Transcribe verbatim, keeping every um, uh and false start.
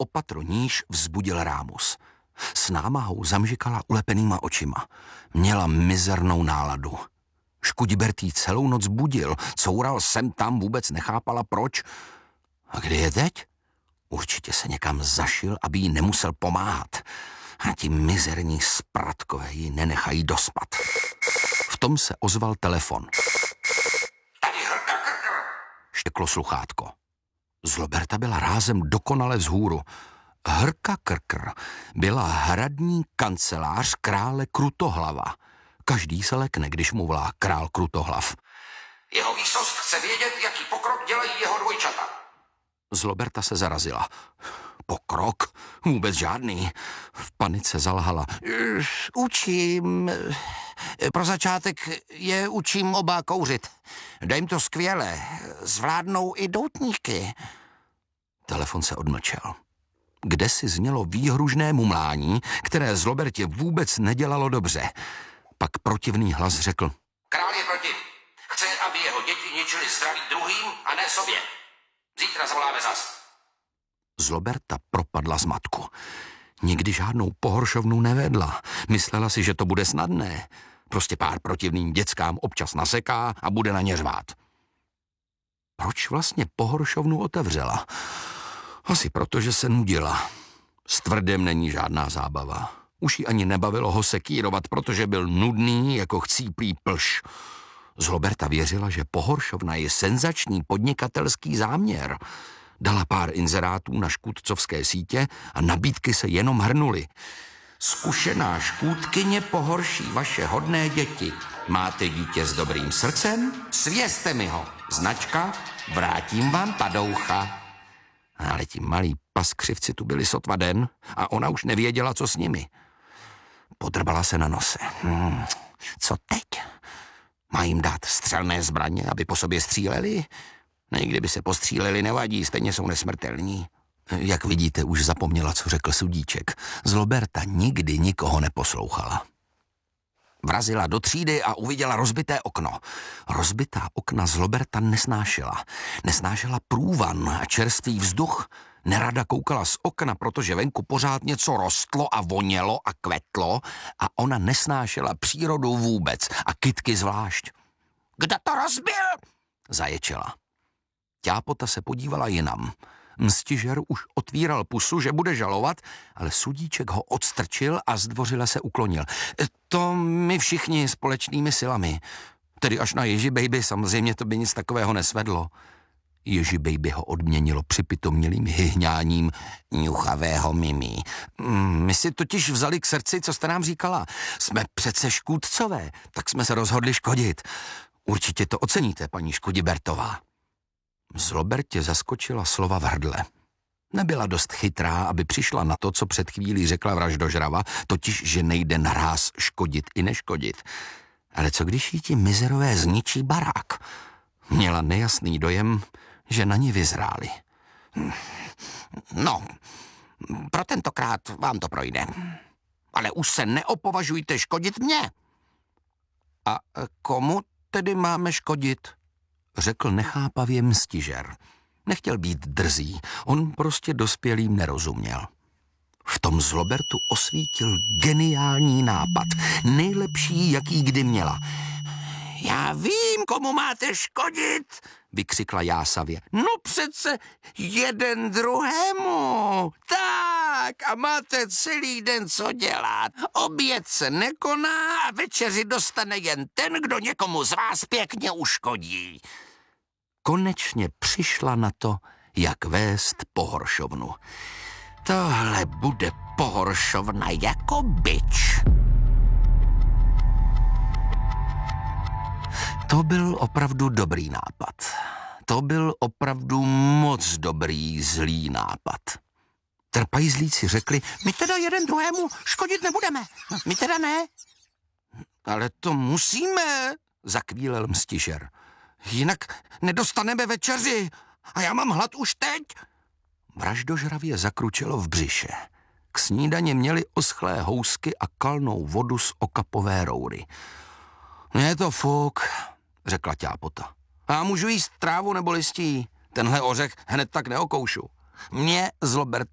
opatro níž vzbudil Rámus. S námahou zamžikala ulepenýma očima. Měla mizernou náladu. Škudibert jí celou noc budil, coural sem tam, vůbec nechápala proč. A kde je teď? Určitě se někam zašil, aby jí nemusel pomáhat. A ti mizerní spratkové ji nenechají dospat. V tom se ozval telefon. Šteklo sluchátko. Zloberta byla rázem dokonale vzhůru. Hrka Krkr byla hradní kancelář krále Krutohlava. Každý se lekne, když mu volá král Krutohlav. Jeho výsost chce vědět, jaký pokrok dělají jeho dvojčata. Zloberta se zarazila. Pokrok? Vůbec žádný. V panice zalhala. Učím. Pro začátek je učím oba kouřit. Dej jim to skvěle. Zvládnou i doutníky. Telefon se odmlčel. Kdesi znělo výhružné mumlání, které Zlobertě vůbec nedělalo dobře. Pak protivný hlas řekl. Král je proti. Chce, aby jeho děti ničili zdraví druhým a ne sobě. Zítra zavoláme zas. Zloberta propadla zmatku. Nikdy žádnou pohoršovnu nevedla. Myslela si, že to bude snadné. Prostě pár protivným děckám občas naseká a bude na ně řvát. Proč vlastně pohoršovnu otevřela? Asi proto, že se nudila. S tvrdem není žádná zábava. Už jí ani nebavilo ho sekírovat, protože byl nudný jako chcíplý plš. Zloberta věřila, že pohoršovna je senzační podnikatelský záměr. Dala pár inzerátů na škůdcovské sítě a nabídky se jenom hrnuly. Zkušená škůdkyně pohorší vaše hodné děti. Máte dítě s dobrým srdcem? Svězte mi ho. Značka, vrátím vám padoucha. Ale ti malí paskřivci tu byli sotva den a ona už nevěděla, co s nimi. Podrbala se na nose. Hmm, co teď? Má jim dát střelné zbraně, aby po sobě stříleli? Ne, kdyby se postříleli, nevadí, stejně jsou nesmrtelní. Jak vidíte, už zapomněla, co řekl sudíček. Zloberta nikdy nikoho neposlouchala. Vrazila do třídy a uviděla rozbité okno. Rozbitá okna Zloberta nesnášela. Nesnášela průvan a čerstvý vzduch. Nerada koukala z okna, protože venku pořád něco rostlo a vonělo a kvetlo a ona nesnášela přírodu vůbec a kytky zvlášť. Kdo to rozbil? Zaječela. Ťápota se podívala jinam. Mstižer už otvíral pusu, že bude žalovat, ale sudíček ho odstrčil a zdvořile se uklonil. To my všichni společnými silami. Tedy až na Ježi Baby, samozřejmě to by nic takového nesvedlo. Ježi Baby ho odměnilo připitomnělým hyhňáním ňuchavého mimi. My si totiž vzali k srdci, co jste nám říkala. Jsme přece škůdcové, tak jsme se rozhodli škodit. Určitě to oceníte, paní Škudibertová. Zlobertě zaskočila slova v hrdle. Nebyla dost chytrá, aby přišla na to, co před chvílí řekla vraždožrava, totiž, že nejde naráz škodit i neškodit. Ale co když jí ti mizerové zničí barák? Měla nejasný dojem, že na ní vyzráli. No, pro tentokrát vám to projde. Ale už se neopovažujte škodit mně. A komu tedy máme škodit? Řekl nechápavě Mstižer. Nechtěl být drzý, on prostě dospělým nerozuměl. V tom Zlobertu osvítil geniální nápad, nejlepší, jaký kdy měla. Já vím, komu máte škodit, vykřikla jásavě. No přece jeden druhému. Tak a máte celý den co dělat. Oběd se nekoná a večeři dostane jen ten, kdo někomu z vás pěkně uškodí. Konečně přišla na to, jak vést pohoršovnu. Tohle bude pohoršovna jako bič. To byl opravdu dobrý nápad. To byl opravdu moc dobrý zlý nápad. Trpajzlíci řekli, my teda jeden druhému škodit nebudeme. My teda ne. Ale to musíme, zakvílel Mstižer. Jinak nedostaneme večeři a já mám hlad už teď. Vraždožravě zakručelo v břiše. K snídani měli oschlé housky a kalnou vodu z okapové roury. Je to fuk, řekla ťápota. Já můžu jíst trávu nebo listí. Tenhle ořech hned tak neokoušu. Mě Zlobert